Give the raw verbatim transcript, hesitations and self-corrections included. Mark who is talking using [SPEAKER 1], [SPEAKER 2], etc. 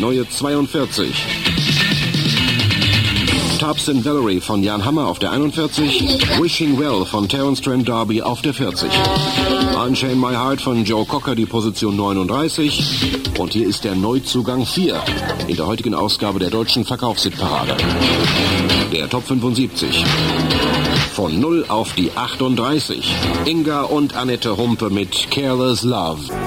[SPEAKER 1] neue zweiundvierzig. Tubbs and Valerie von Jan Hammer auf der einundvierzig. Wishing Well von Terence Trent D'Arby auf der vierzig. Unchain My Heart von Joe Cocker, die Position neununddreißig. Und hier ist der Neuzugang vier in der heutigen Ausgabe der deutschen Verkaufshitparade. Der Top fünfundsiebzig. Von null auf die achtunddreißig. Inga und Annette Humpe mit Careless Love.